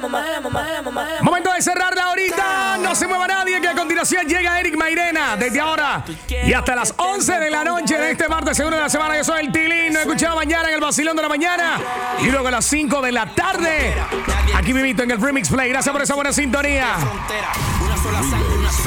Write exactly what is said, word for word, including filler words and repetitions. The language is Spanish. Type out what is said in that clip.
Momento de cerrarla ahorita. No se mueva nadie, que a continuación llega Eric Mairena. Desde ahora y hasta las once de la noche de este martes, segundo de la semana. Yo soy el Tilín. Nos escuchamos mañana en el vacilón de la mañana. Y luego a las cinco de la tarde. Aquí vivito en el Remix Play. Gracias por esa buena sintonía.